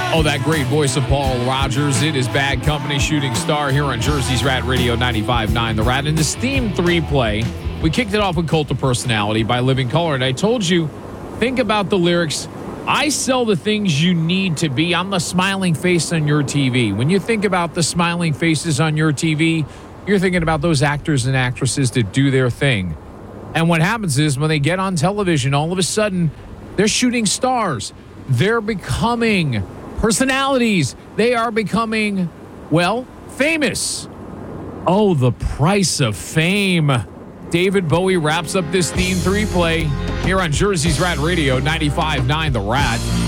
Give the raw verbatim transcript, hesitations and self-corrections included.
Oh, that great voice of Paul Rogers. It is Bad Company, Shooting Star, here on Jersey's Rat Radio ninety-five point nine The Rat. In this theme three play, we kicked it off with Cult of Personality by Living Color. And I told you, think about the lyrics. I sell the things you need to be. I'm the smiling face on your T V. When you think about the smiling faces on your T V, you're thinking about those actors and actresses that do their thing. And what happens is when they get on television, all of a sudden, they're shooting stars. They're becoming personalities. They are becoming, well, famous. Oh, the price of fame. David Bowie wraps up this theme three play here on Jersey's Rat Radio ninety-five point nine The Rat.